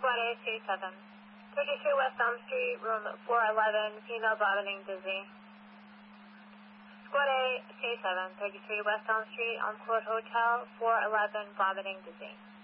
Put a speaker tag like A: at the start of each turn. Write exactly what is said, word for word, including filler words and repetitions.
A: Squad A, C seven. thirty-three West Elm Street, room four eleven, female vomiting dizzy. Squad A, C seven, thirty-three West Elm Street, Encore Hotel, four eleven, vomiting dizzy.